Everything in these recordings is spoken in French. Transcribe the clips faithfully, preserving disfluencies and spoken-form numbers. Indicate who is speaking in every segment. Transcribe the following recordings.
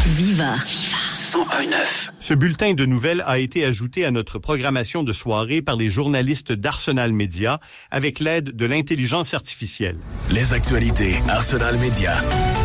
Speaker 1: Viva.
Speaker 2: cent un neuf.
Speaker 3: Ce bulletin de nouvelles a été ajouté à notre programmation de soirée par les journalistes d'Arsenal Média avec l'aide de l'intelligence artificielle.
Speaker 2: Les actualités Arsenal Média.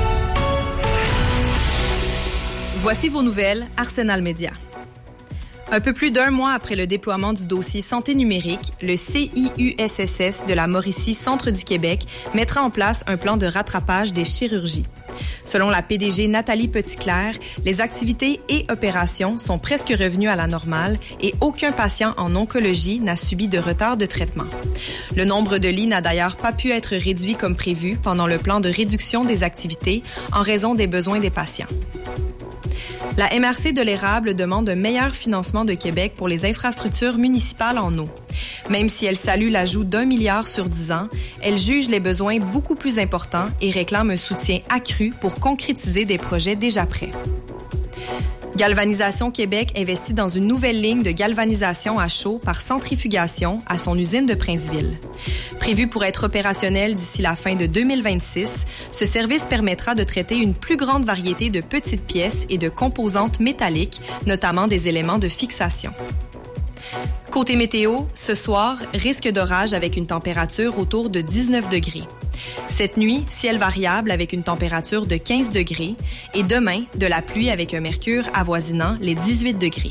Speaker 4: Voici vos nouvelles Arsenal Média. Un peu plus d'un mois après le déploiement du dossier santé numérique, le C I U S S S de la Mauricie Centre du Québec mettra en place un plan de rattrapage des chirurgies. Selon la P D G Nathalie Petitclerc, les activités et opérations sont presque revenues à la normale et aucun patient en oncologie n'a subi de retard de traitement. Le nombre de lits n'a d'ailleurs pas pu être réduit comme prévu pendant le plan de réduction des activités en raison des besoins des patients. La M R C de l'Érable demande un meilleur financement de Québec pour les infrastructures municipales en eau. Même si elle salue l'ajout d'un milliard sur dix ans, elle juge les besoins beaucoup plus importants et réclame un soutien accru pour concrétiser des projets déjà prêts. Galvanisation Québec investit dans une nouvelle ligne de galvanisation à chaud par centrifugation à son usine de Princeville. Prévu pour être opérationnel d'ici la fin de deux mille vingt-six, ce service permettra de traiter une plus grande variété de petites pièces et de composantes métalliques, notamment des éléments de fixation. Côté météo, ce soir, risque d'orage avec une température autour de dix-neuf degrés. Cette nuit, ciel variable avec une température de quinze degrés et demain, de la pluie avec un mercure avoisinant les dix-huit degrés.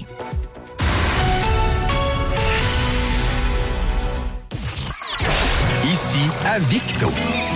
Speaker 2: Ici à Victo.